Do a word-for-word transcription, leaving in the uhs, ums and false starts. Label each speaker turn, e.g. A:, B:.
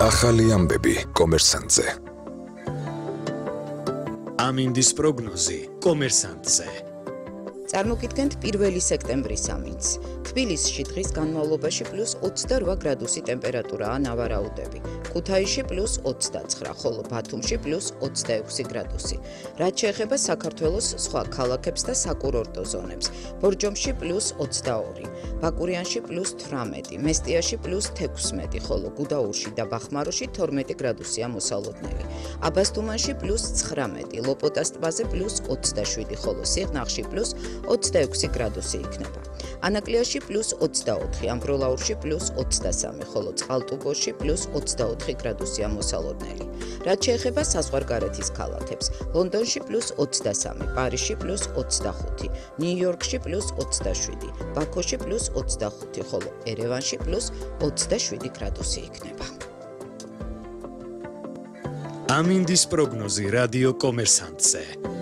A: ახალი ამბები კომერსანტზე.
B: ამინდის პროგნოზი კომერსანტზე.
C: წარმოგიდგენთ პირველი სექტემბრის ამინდს. თბილისში დღის განმავლობაში პლუს ოცდარვა გრადუსი ტემპერატურაა ნავარაუდები. ქუთაისში პლუს ოცდაცხრა, ხოლო ბათუმში პლუს ოცდაექვსი გრადუსი. რაც შეეხება საქართველოს სხვა ქალაქებს და საკურორტო ზონებს, ბორჯომში პლუს ოცდაორი, ბაკურიანში პლუს თვრამეტი, მესტიაში პლუს თექვსმეტი, ხოლო გუდაურში და ბახმაროში თორმეტი გრადუსია მოსალოდნელი. აბასთუმანში პლუს ცხრამეტი, ლოპოტას ტბაზე პლუს ოცდაშვიდი, ხოლო სიღნაღში პლუს ოცდაექვსი გრადუსი იქნება. ანაკლიაში პლუს ოცდაოთხი, ამბროლაურში პლუს ოცდასამი, ხოლო წყალტუბოში პლუს ოცდაოთხი გრადუსია მოსალოდნელი. რაც შეეხება საზღვარგარეთის ქალაქებს, ლონდონში პლუს ოცდასამი, პარიზში პლუს ოცდახუთი, ნიუ-იორკში პლუს ოცდაშვიდი, ბაქოში პლუს ოცდახუთი, ხოლო ერევანში პლუს ოცდაშვიდი გრადუსი იქნება.
B: ამინდის პროგნოზი რადიო კომერსანტზე.